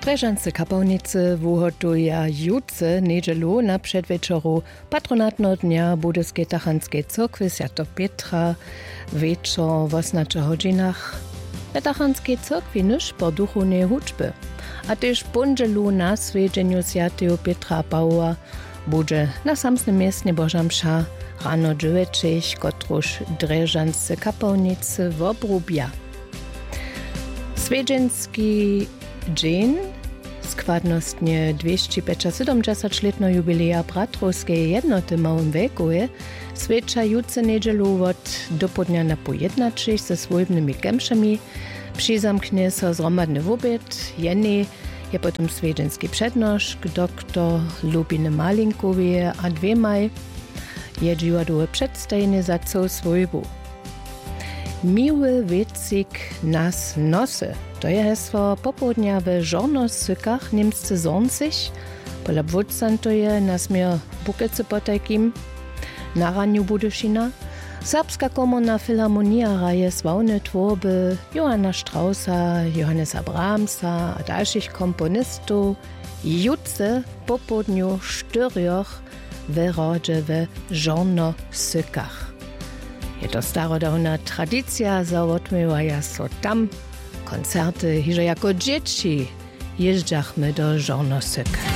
Drežance kapałnicy wuhotuja jutce niedzielu na przedwieczoru patronatnego dnia Budyskiej Tachanskiej Cyrkwy Święto Pietra wieczor w 18 godzinach. Na Tachanskiej Cyrkwi nyż po duchownej hudźby, a też pondzielu na swiedzeniu Świętego Pietra Pawła będzie na samsnym miejscu Boża msza rano 9, kotruż Drežance kapałnicy w obrubia. Swiedzenski dzień składnostnie 275-letno jubileja Bratrowskiej jednoty w małym wieku świadcza jutce niedzielu od dopodnia na pojednaczyć ze swojbymi kemszami. Przyzamknie so zromadny wobied, jenny je potem swiedzenski przednoszk, doktor Lubiny Malinkowie, a dwemaj je dziwadowe przedstajne za całą swojbu. Miły wiecik nas nosy. To je hesło popołudnia w Żornosykach niemscy zonzich. Pola Bwódcan to je nasmier bukicy potajkim. Na raniu Budyszina. Serbska komorna filharmonia raje sławne tworby Johanna Straussa, Johannesa Brahmsa a dalszych komponistów. Jutce popołudniu 4 w rodzie w Żornosykach. Je to starodawna tradycja, zawodmywaja so tam koncerty, hiżo jako dzieci jeżdżachmy do Żornosyk.